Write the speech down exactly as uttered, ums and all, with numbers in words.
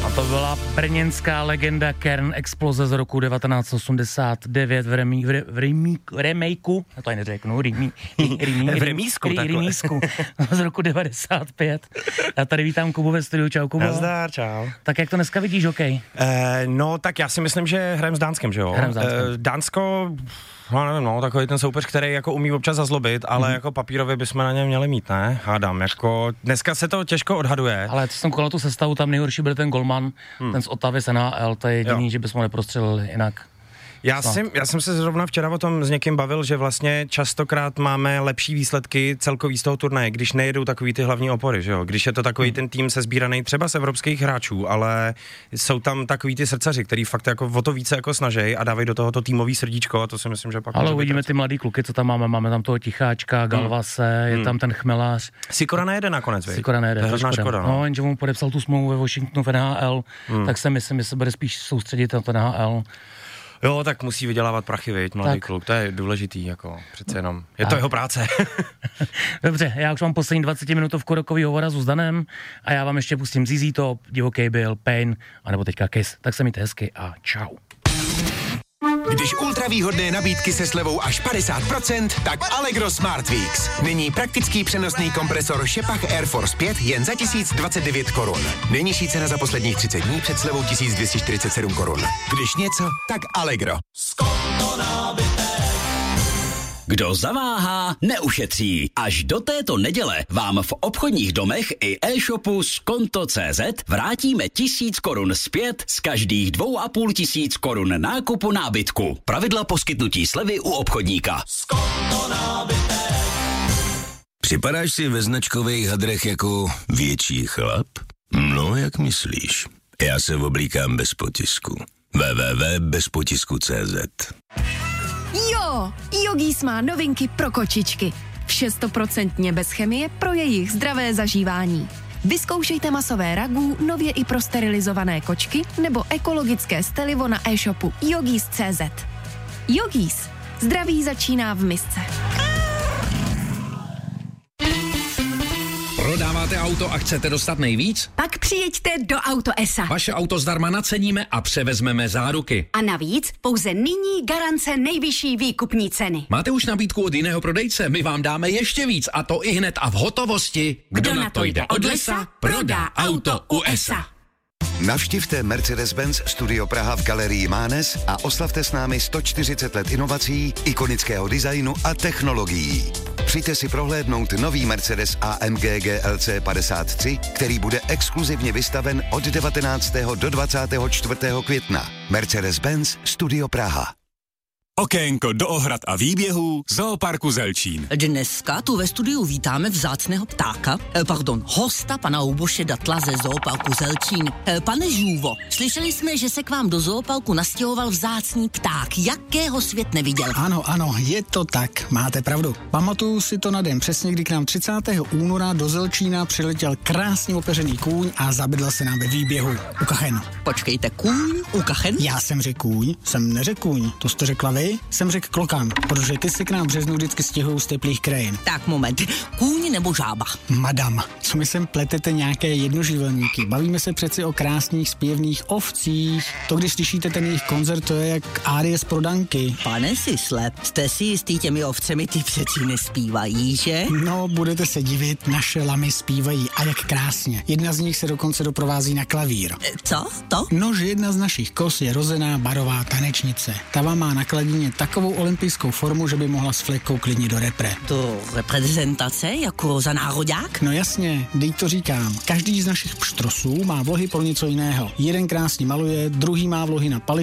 A to byla brněnská legenda Kern, exploze z roku devatenáct osmdesát devět v, remí, v, re, v, remí, v remakeu, já to ani neřeknu, remí, remí, v remísku, takhle. Remísku z roku devadesát pět. Já tady vítám Kubu ve studiu, čau Kubo. Nazdar, čau. Tak jak to dneska vidíš, hokej? Eh, no, tak já si myslím, že hrajem s Dánskem, že jo? Hrajem s Dánskem. Eh, Dánsko, no nevím, no, takový ten soupeř, který jako umí občas zazlobit, ale mm. jako papírově bychom na něm měli mít, ne? Hádám, jako dneska se to těžko odhaduje. Ale co jsem kolal tu sestavu, tam nejhorší byl ten golman, hmm. ten z Otavy z N H L, to je jediný, jo. že bychom neprostřelili jinak. Já, si, já jsem se zrovna včera o tom s někým bavil, že vlastně častokrát máme lepší výsledky celkový z toho turnaje, když nejedou takový ty hlavní opory, že jo? Když je to takový hmm. ten tým sesbíraný třeba z evropských hráčů, ale jsou tam takový ty srdcaři, který fakt jako o to více jako snaží a dávají do toho to týmový srdíčko a to si myslím, že pak. Ale uvidíme ty mladý kluky, co tam máme, máme tam toho Ticháčka, Galvase, hmm. je tam ten Chmelař. Sikora nejede nakonec, víš? Sikora nejede, to je škoda. škoda. No, no jenže mu podepsal tu smlouvu ve Washingtonu v N H L, hmm. tak se myslím, že se bude spíš soustředit na to N H L. Jo, tak musí vydělávat prachy, viď, mladý tak. kluk, to je důležitý, jako přece jenom, je to a. jeho práce. Dobře, já už mám poslední dvacetiminutovku rokový hovora s Zuzdanem a já vám ještě pustím Z Z Top, Divoký byl, Pain, anebo teďka Kiss, tak se mějte hezky a čau. Když ultravýhodné nabídky se slevou až padesát procent, tak Allegro Smart Weeks. Nyní praktický přenosný kompresor Shepard Air Force pět jen za tisíc dvacet devět korun. Nejnižší cena za posledních třicet dní před slevou tisíc dvě stě čtyřicet sedm korun. Když něco, tak Allegro. Kdo zaváhá, neušetří. Až do této neděle vám v obchodních domech i e-shopu Skonto tečka cé zet vrátíme tisíc korun zpět z každých dvou a půl tisíc korun nákupu nábytku. Pravidla poskytnutí slevy u obchodníka. Skonto nábytek. Připadáš si ve značkových hadrech jako větší chlap? No, jak myslíš? Já se oblíkám bez potisku. w w w tečka bez potisku tečka cé zet. Jo, Yogis má novinky pro kočičky. Vše stoprocentně bez chemie pro jejich zdravé zažívání. Vyzkoušejte masové ragu, nově i pro sterilizované kočky nebo ekologické stelivo na e-shopu Yogis tečka cé zet. Yogis. Zdraví začíná v misce. Prodáváte auto a chcete dostat nejvíc? Pak přijeďte do Auto es a. Vaše auto zdarma naceníme a převezmeme záruky. A navíc pouze nyní garance nejvyšší výkupní ceny. Máte už nabídku od jiného prodejce? My vám dáme ještě víc a to i hned a v hotovosti. Kdo, Kdo na to jde od lesa, prodá auto u es a. Navštivte Mercedes-Benz Studio Praha v galerii Mánes a oslavte s námi sto čtyřicet let inovací, ikonického designu a technologií. Přijďte si prohlédnout nový Mercedes A M G G L C padesát tři, který bude exkluzivně vystaven od devatenáctého do dvacátého čtvrtého května. Mercedes-Benz Studio Praha. Okénko do ohrad a výběhů Zooparku Zelčín. Dneska tu ve studiu vítáme vzácného ptáka, eh, pardon, hosta pana Luboše Datla ze Zooparku Zelčín. Eh, pane Žůvo, slyšeli jsme, že se k vám do Zooparku nastěhoval vzácný pták. Jakého svět neviděl? Ano, ano, je to tak, máte pravdu. Pamatuju si to na den přesně, kdy k nám třicátého února do Zelčína přiletěl krásně opeřený kůň a zabydl se nám ve výběhu u Kachen. Počkejte, kůň u Kachen? Já jsem řekl kůň, jsem neřekl kůň, to jste řekla vy? Jsem řekl klokan, protože ty si k nám v březnu vždycky stěhují z teplých krajin. Tak moment, kůň nebo žába? Madam, co mi sem pletete nějaké jednoživelníky? Bavíme se přeci o krásných zpěvných ovcích. To, když slyšíte ten jejich koncert, to je jak árie z Prodanky. Pane Sisle, jste si jistý těmi ovcemi, ty přeci nespívají, že? No, budete se divit, naše lamy zpívají a jak krásně. Jedna z nich se dokonce doprovází na klavír. Co? To? No, že jedna z našich kos je rozená barová tanečnice. Ta vám má na kladině takovou olympijskou formu, že by mohla s flekou klidně do repre. To reprezentace jako za nároďák? No jasně, dej to říkám. Každý z našich pštrosů má vlohy pro něco jiného. Jeden krásně maluje, druhý má vlohy na pali